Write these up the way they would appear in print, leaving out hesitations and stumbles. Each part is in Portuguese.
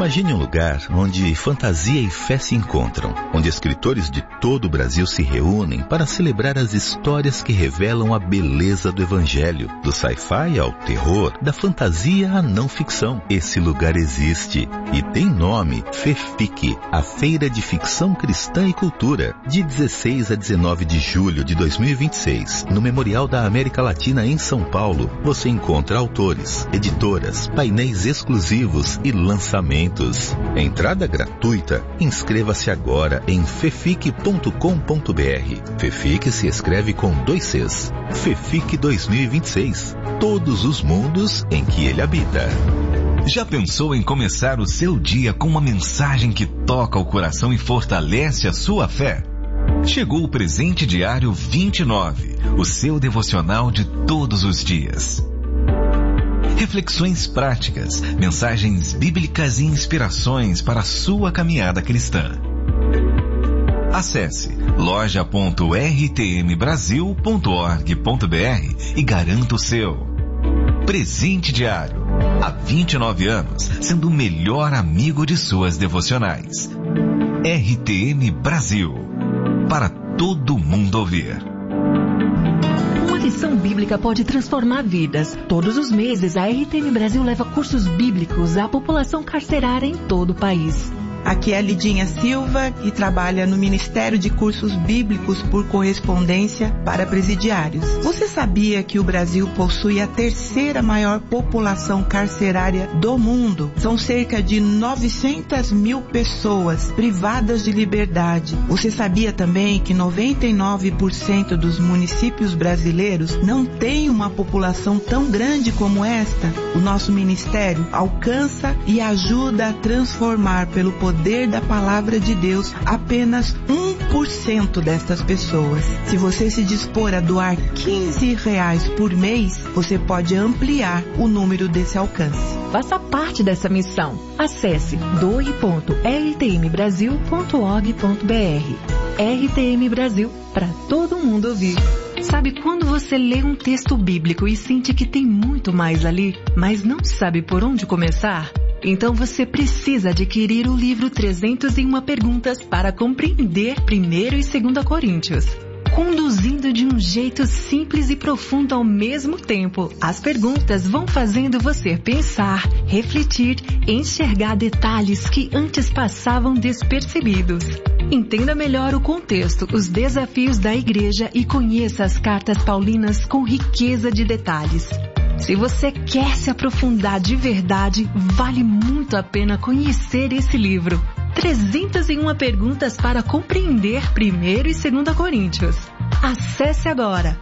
Imagine um lugar onde fantasia e fé se encontram, onde escritores de todo o Brasil se reúnem para celebrar as histórias que revelam a beleza do Evangelho, do sci-fi ao terror, da fantasia à não ficção. Esse lugar existe e tem nome: FEFIC, a Feira de Ficção Cristã e Cultura, de 16 a 19 de julho de 2026, no Memorial da América Latina em São Paulo. Você encontra autores, editoras, painéis exclusivos e lançamentos. Entrada gratuita. Inscreva-se agora em fefic.com.br. FEFIC se escreve com 2 Cs. FEFIC 2026. Todos os mundos em que ele habita. Já pensou em começar o seu dia com uma mensagem que toca o coração e fortalece a sua fé? Chegou o Presente Diário 29, o seu devocional de todos os dias. Reflexões práticas, mensagens bíblicas e inspirações para a sua caminhada cristã. Acesse loja.rtmbrasil.org.br e garanta o seu. Presente Diário. Há 29 anos, sendo o melhor amigo de suas devocionais. RTM Brasil. Para todo mundo ouvir. Uma lição bíblica pode transformar vidas. Todos os meses, a RTM Brasil leva cursos bíblicos à população carcerária em todo o país. Aqui é a Lidinha Silva e trabalha no Ministério de Cursos Bíblicos por Correspondência para Presidiários. Você sabia que o Brasil possui a 3ª maior população carcerária do mundo? São cerca de 900 mil pessoas privadas de liberdade. Você sabia também que 99% dos municípios brasileiros não têm uma população tão grande como esta? O nosso ministério alcança e ajuda a transformar pelo poder da palavra de Deus apenas 1% destas pessoas. Se você se dispor a doar R$15 por mês, você pode ampliar o número desse alcance. Faça parte dessa missão. Acesse doe.rtmbrasil.org.br. RTM Brasil, para todo mundo ouvir. Sabe quando você lê um texto bíblico e sente que tem muito mais ali, mas não sabe por onde começar? Então você precisa adquirir o livro 301 Perguntas para compreender 1º e 2º Coríntios. Conduzindo de um jeito simples e profundo ao mesmo tempo, as perguntas vão fazendo você pensar, refletir e enxergar detalhes que antes passavam despercebidos. Entenda melhor o contexto, os desafios da igreja e conheça as cartas paulinas com riqueza de detalhes. Se você quer se aprofundar de verdade, vale muito a pena conhecer esse livro. 301 Perguntas para compreender 1º e 2º Coríntios. Acesse agora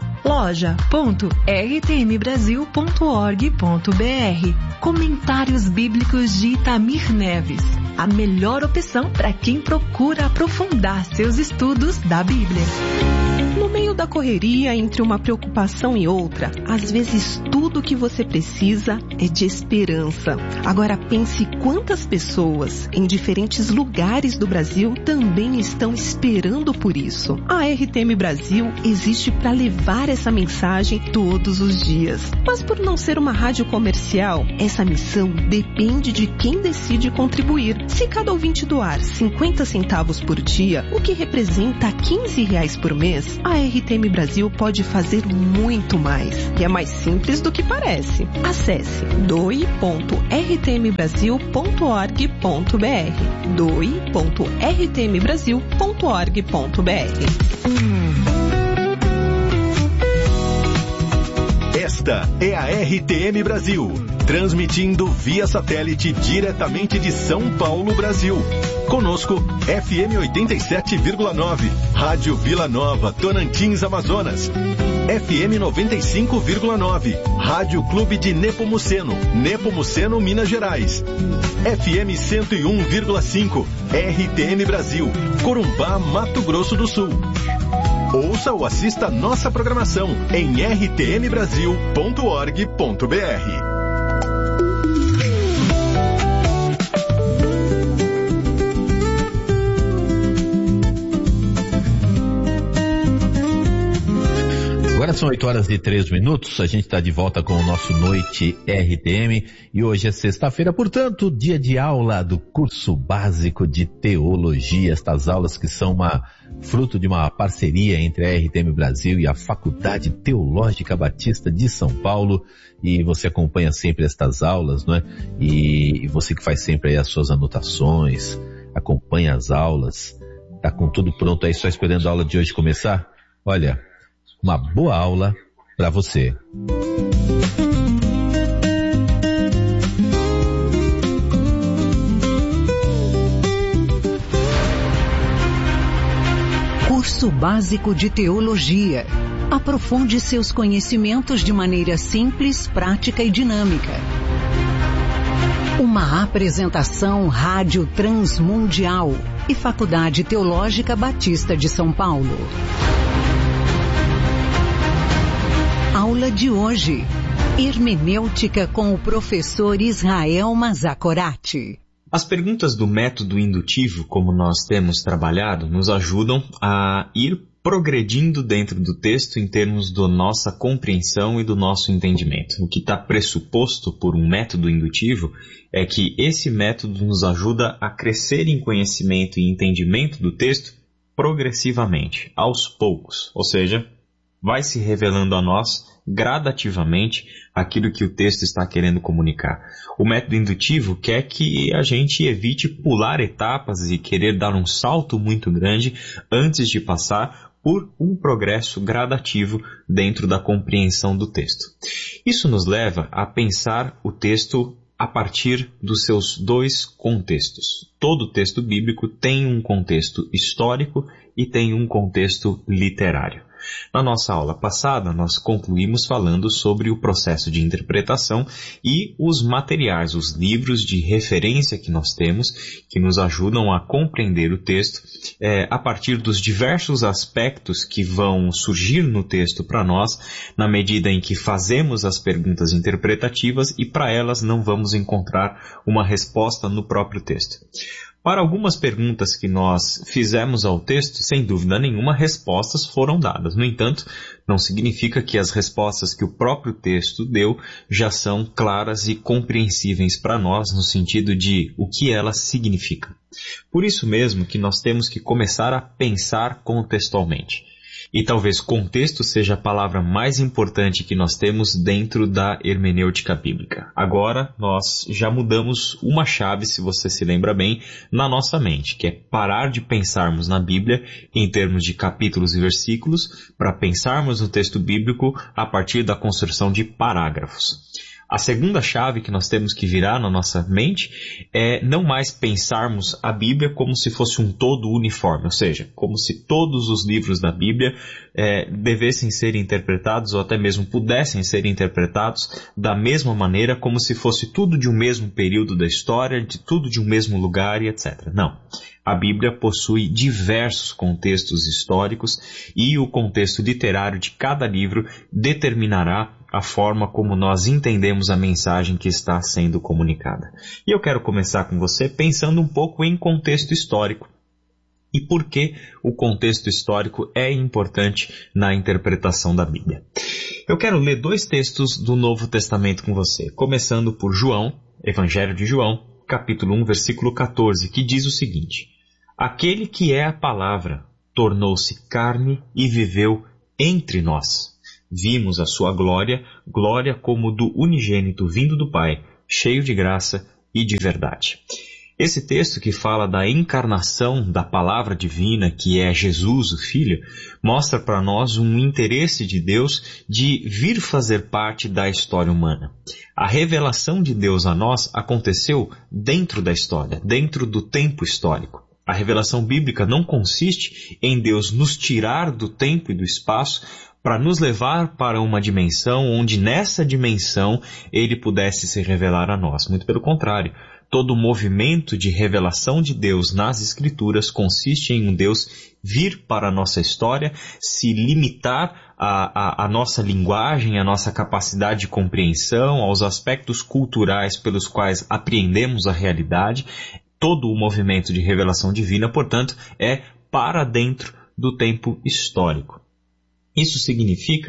loja.rtmbrasil.org.br. Comentários Bíblicos de Itamir Neves. A melhor opção para quem procura aprofundar seus estudos da Bíblia. No meio da correria, entre uma preocupação e outra, às vezes tudo o que você precisa é de esperança. Agora pense quantas pessoas em diferentes lugares do Brasil também estão esperando por isso. A RTM Brasil existe para levar essa mensagem todos os dias. Mas por não ser uma rádio comercial, essa missão depende de quem decide contribuir. Se cada ouvinte doar 50 centavos por dia, o que representa R$15 por mês, a RTM Brasil pode fazer muito mais. E é mais simples do que parece. Acesse doe.rtmbrasil.org.br. doe.rtmbrasil.org.br. Esta é a RTM Brasil, transmitindo via satélite diretamente de São Paulo, Brasil. Conosco, FM 87,9, Rádio Vila Nova, Tocantins, Amazonas. FM 95,9, Rádio Clube de Nepomuceno, Nepomuceno, Minas Gerais. FM 101,5, RTM Brasil, Corumbá, Mato Grosso do Sul. Ouça ou assista nossa programação em rtmbrasil.org.br. Agora são 8h03, a gente está de volta com o nosso Noite RTM e hoje é sexta-feira, portanto, dia de aula do curso básico de teologia. Estas aulas que são fruto de uma parceria entre a RTM Brasil e a Faculdade Teológica Batista de São Paulo, e você acompanha sempre estas aulas, não é? E você que faz sempre aí as suas anotações, acompanha as aulas, tá com tudo pronto aí, só esperando a aula de hoje começar? Olha, uma boa aula para você. Curso Básico de Teologia. Aprofunde seus conhecimentos de maneira simples, prática e dinâmica. Uma apresentação Rádio Transmundial e Faculdade Teológica Batista de São Paulo. Aula de hoje: Hermenêutica com o professor Israel Mazzacorati. As perguntas do método indutivo, como nós temos trabalhado, nos ajudam a ir progredindo dentro do texto em termos da nossa compreensão e do nosso entendimento. O que está pressuposto por um método indutivo é que esse método nos ajuda a crescer em conhecimento e entendimento do texto progressivamente, aos poucos, ou seja, vai se revelando a nós gradativamente aquilo que o texto está querendo comunicar. O método indutivo quer que a gente evite pular etapas e querer dar um salto muito grande antes de passar por um progresso gradativo dentro da compreensão do texto. Isso nos leva a pensar o texto a partir dos seus dois contextos. Todo texto bíblico tem um contexto histórico e tem um contexto literário. Na nossa aula passada, nós concluímos falando sobre o processo de interpretação e os materiais, os livros de referência que nós temos, que nos ajudam a compreender o texto a partir dos diversos aspectos que vão surgir no texto para nós, na medida em que fazemos as perguntas interpretativas e para elas não vamos encontrar uma resposta no próprio texto. Para algumas perguntas que nós fizemos ao texto, sem dúvida nenhuma, respostas foram dadas. No entanto, não significa que as respostas que o próprio texto deu já são claras e compreensíveis para nós, no sentido de o que elas significam. Por isso mesmo que nós temos que começar a pensar contextualmente. E talvez contexto seja a palavra mais importante que nós temos dentro da hermenêutica bíblica. Agora, nós já mudamos uma chave, se você se lembra bem, na nossa mente, que é parar de pensarmos na Bíblia em termos de capítulos e versículos, para pensarmos no texto bíblico a partir da construção de parágrafos. A segunda chave que nós temos que virar na nossa mente é não mais pensarmos a Bíblia como se fosse um todo uniforme, ou seja, como se todos os livros da Bíblia devessem ser interpretados ou até mesmo pudessem ser interpretados da mesma maneira, como se fosse tudo de um mesmo período da história, de tudo de um mesmo lugar e etc. Não. A Bíblia possui diversos contextos históricos e o contexto literário de cada livro determinará a forma como nós entendemos a mensagem que está sendo comunicada. E eu quero começar com você pensando um pouco em contexto histórico. E por que o contexto histórico é importante na interpretação da Bíblia. Eu quero ler dois textos do Novo Testamento com você, começando por João, Evangelho de João, capítulo 1, versículo 14, que diz o seguinte: Aquele que é a palavra tornou-se carne e viveu entre nós. Vimos a sua glória, glória como do unigênito vindo do Pai, cheio de graça e de verdade. Esse texto que fala da encarnação da palavra divina, que é Jesus, o Filho, mostra para nós um interesse de Deus de vir fazer parte da história humana. A revelação de Deus a nós aconteceu dentro da história, dentro do tempo histórico. A revelação bíblica não consiste em Deus nos tirar do tempo e do espaço para nos levar para uma dimensão onde nessa dimensão Ele pudesse se revelar a nós. Muito pelo contrário, todo o movimento de revelação de Deus nas Escrituras consiste em um Deus vir para a nossa história, se limitar à nossa linguagem, à nossa capacidade de compreensão, aos aspectos culturais pelos quais apreendemos a realidade. Todo o movimento de revelação divina, portanto, é para dentro do tempo histórico. Isso significa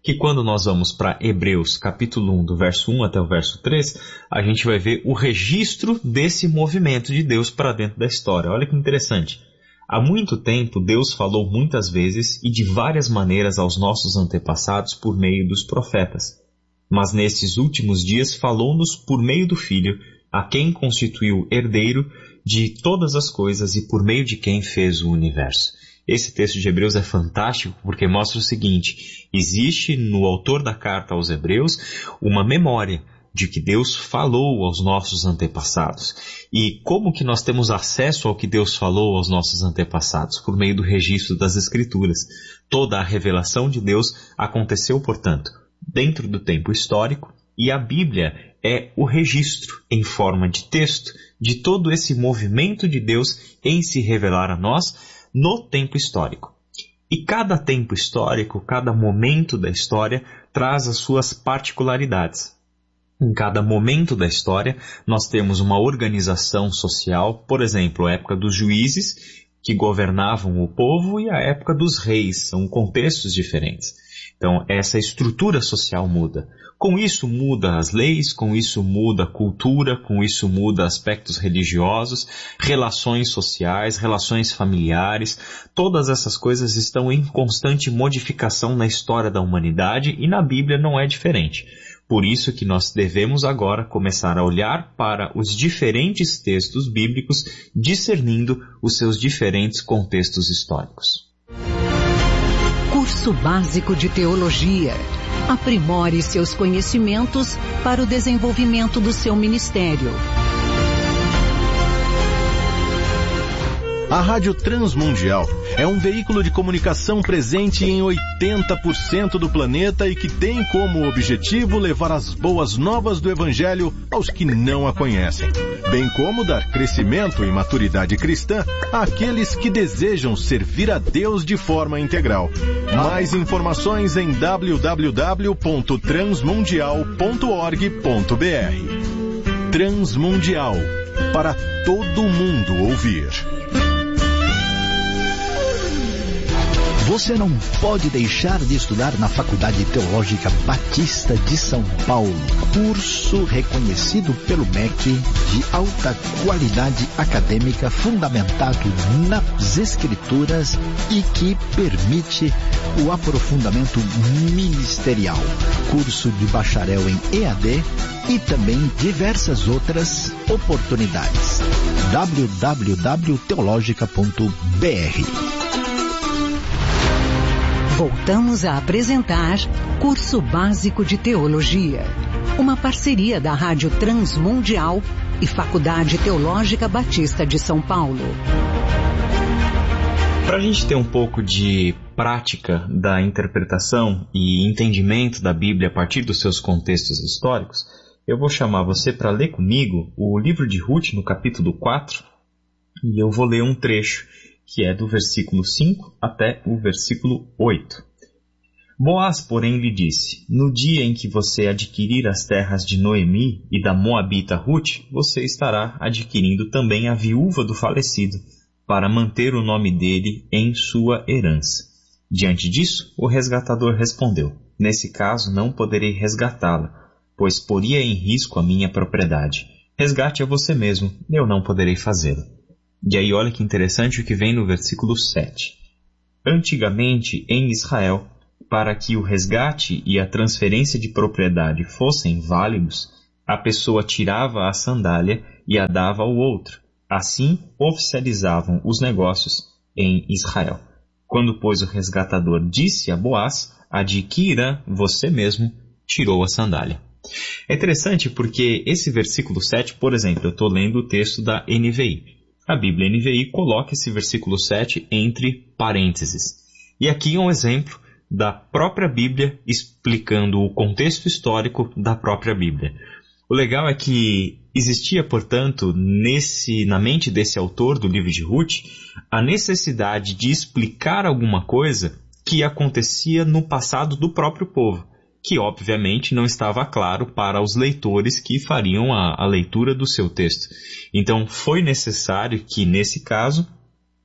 que quando nós vamos para Hebreus, capítulo 1, do verso 1 até o verso 3, a gente vai ver o registro desse movimento de Deus para dentro da história. Olha que interessante. Há muito tempo, Deus falou muitas vezes e de várias maneiras aos nossos antepassados por meio dos profetas. Mas nestes últimos dias falou-nos por meio do Filho, a quem constituiu herdeiro de todas as coisas e por meio de quem fez o universo. Esse texto de Hebreus é fantástico porque mostra o seguinte: existe no autor da carta aos Hebreus uma memória de que Deus falou aos nossos antepassados. E como que nós temos acesso ao que Deus falou aos nossos antepassados? Por meio do registro das Escrituras. Toda a revelação de Deus aconteceu, portanto, dentro do tempo histórico, e a Bíblia é o registro, em forma de texto, de todo esse movimento de Deus em se revelar a nós no tempo histórico. E cada tempo histórico, cada momento da história, traz as suas particularidades. Em cada momento da história, nós temos uma organização social, por exemplo, a época dos juízes, que governavam o povo, e a época dos reis, são contextos diferentes. Então, essa estrutura social muda. Com isso muda as leis, com isso muda a cultura, com isso muda aspectos religiosos, relações sociais, relações familiares. Todas essas coisas estão em constante modificação na história da humanidade e na Bíblia não é diferente. Por isso que nós devemos agora começar a olhar para os diferentes textos bíblicos, discernindo os seus diferentes contextos históricos. Curso Básico de Teologia. Aprimore seus conhecimentos para o desenvolvimento do seu ministério. A Rádio Transmundial é um veículo de comunicação presente em 80% do planeta e que tem como objetivo levar as boas novas do Evangelho aos que não a conhecem, bem como dar crescimento e maturidade cristã àqueles que desejam servir a Deus de forma integral. Mais informações em www.transmundial.org.br. Transmundial, para todo mundo ouvir. Você não pode deixar de estudar na Faculdade Teológica Batista de São Paulo. Curso reconhecido pelo MEC de alta qualidade acadêmica fundamentado nas Escrituras e que permite o aprofundamento ministerial. Curso de bacharel em EAD e também diversas outras oportunidades. www.teologica.br. Voltamos a apresentar Curso Básico de Teologia, uma parceria da Rádio Transmundial e Faculdade Teológica Batista de São Paulo. Para a gente ter um pouco de prática da interpretação e entendimento da Bíblia a partir dos seus contextos históricos, eu vou chamar você para ler comigo o livro de Ruth no capítulo 4, e eu vou ler um trecho que é do versículo 5 até o versículo 8. Boaz, porém, lhe disse: no dia em que você adquirir as terras de Noemi e da Moabita Ruth, você estará adquirindo também a viúva do falecido, para manter o nome dele em sua herança. Diante disso, o resgatador respondeu: nesse caso não poderei resgatá-la, pois poria em risco a minha propriedade. Resgate a você mesmo, eu não poderei fazê-lo. E aí olha que interessante o que vem no versículo 7. Antigamente, em Israel, para que o resgate e a transferência de propriedade fossem válidos, a pessoa tirava a sandália e a dava ao outro. Assim, oficializavam os negócios em Israel. Quando, pois, o resgatador disse a Boaz: adquira você mesmo, tirou a sandália. É interessante porque esse versículo 7, por exemplo, eu estou lendo o texto da NVI. A Bíblia NVI coloca esse versículo 7 entre parênteses. E aqui é um exemplo da própria Bíblia explicando o contexto histórico da própria Bíblia. O legal é que existia, portanto, na mente desse autor do livro de Ruth, a necessidade de explicar alguma coisa que acontecia no passado do próprio povo, que obviamente não estava claro para os leitores que fariam a leitura do seu texto. Então foi necessário que, nesse caso,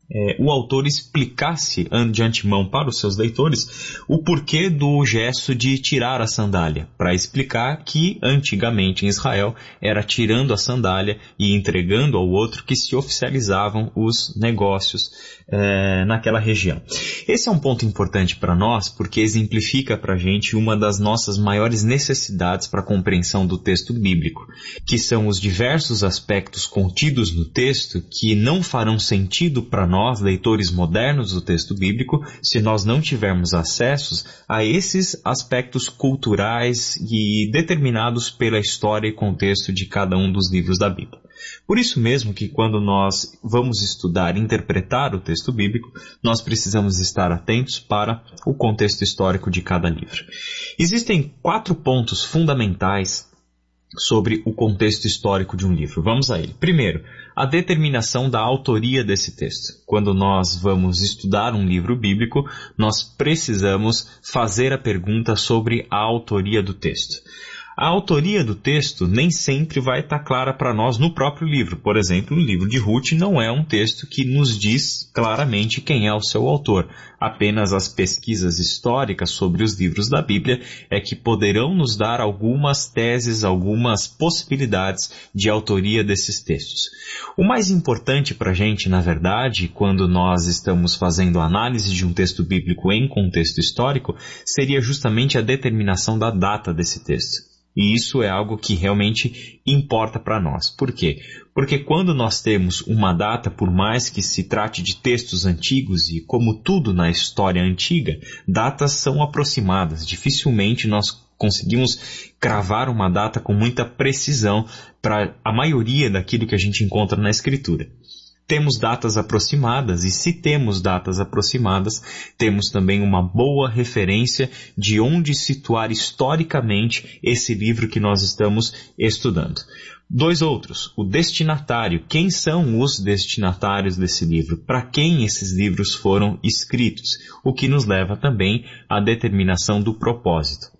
o autor explicasse de antemão para os seus leitores o porquê do gesto de tirar a sandália, para explicar que antigamente em Israel era tirando a sandália e entregando ao outro que se oficializavam os negócios naquela região. Esse é um ponto importante para nós porque exemplifica para a gente uma das nossas maiores necessidades para a compreensão do texto bíblico, que são os diversos aspectos contidos no texto que não farão sentido para nós, leitores modernos do texto bíblico, se nós não tivermos acessos a esses aspectos culturais e determinados pela história e contexto de cada um dos livros da Bíblia. Por isso mesmo que quando nós vamos estudar e interpretar o texto bíblico, nós precisamos estar atentos para o contexto histórico de cada livro. Existem 4 pontos fundamentais sobre o contexto histórico de um livro. Vamos a ele. Primeiro, a determinação da autoria desse texto. Quando nós vamos estudar um livro bíblico, nós precisamos fazer a pergunta sobre a autoria do texto. A autoria do texto nem sempre vai estar clara para nós no próprio livro. Por exemplo, o livro de Ruth não é um texto que nos diz claramente quem é o seu autor. Apenas as pesquisas históricas sobre os livros da Bíblia é que poderão nos dar algumas teses, algumas possibilidades de autoria desses textos. O mais importante para a gente, na verdade, quando nós estamos fazendo análise de um texto bíblico em contexto histórico, seria justamente a determinação da data desse texto. E isso é algo que realmente importa para nós. Por quê? Porque quando nós temos uma data, por mais que se trate de textos antigos, e como tudo na história antiga, datas são aproximadas. Dificilmente nós conseguimos cravar uma data com muita precisão para a maioria daquilo que a gente encontra na Escritura. Temos datas aproximadas, e se temos datas aproximadas, temos também uma boa referência de onde situar historicamente esse livro que nós estamos estudando. 2 outros, o destinatário. Quem são os destinatários desse livro? Para quem esses livros foram escritos? O que nos leva também à determinação do propósito.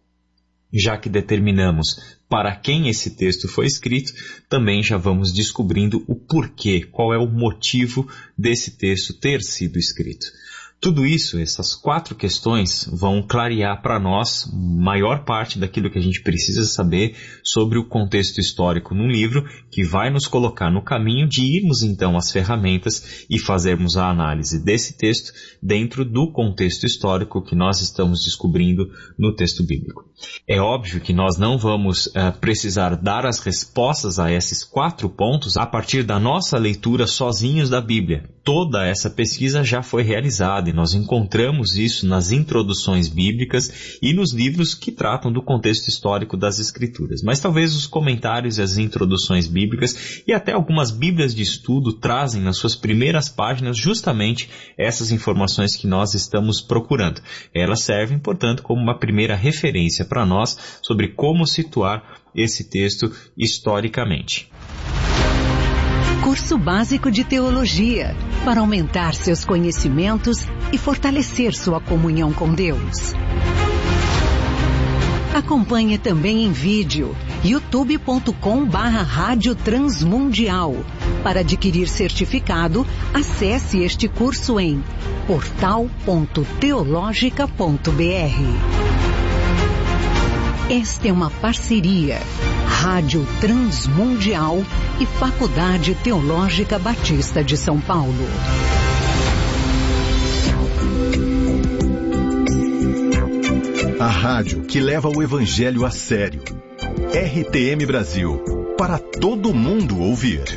Já que determinamos para quem esse texto foi escrito, também já vamos descobrindo o porquê, qual é o motivo desse texto ter sido escrito. Tudo isso, essas 4 questões, vão clarear para nós maior parte daquilo que a gente precisa saber sobre o contexto histórico num livro, que vai nos colocar no caminho de irmos então às ferramentas e fazermos a análise desse texto dentro do contexto histórico que nós estamos descobrindo no texto bíblico. É óbvio que nós não vamos precisar dar as respostas a esses 4 pontos a partir da nossa leitura sozinhos da Bíblia. Toda essa pesquisa já foi realizada e nós encontramos isso nas introduções bíblicas e nos livros que tratam do contexto histórico das Escrituras. Mas talvez os comentários e as introduções bíblicas e até algumas bíblias de estudo trazem nas suas primeiras páginas justamente essas informações que nós estamos procurando. Elas servem, portanto, como uma primeira referência para nós sobre como situar esse texto historicamente. Curso Básico de Teologia, para aumentar seus conhecimentos e fortalecer sua comunhão com Deus. Acompanhe também em vídeo, youtube.com/Rádio Transmundial. Para adquirir certificado, acesse este curso em portal.teologica.br. Esta é uma parceria Rádio Transmundial e Faculdade Teológica Batista de São Paulo. A rádio que leva o Evangelho a sério. RTM Brasil, para todo mundo ouvir.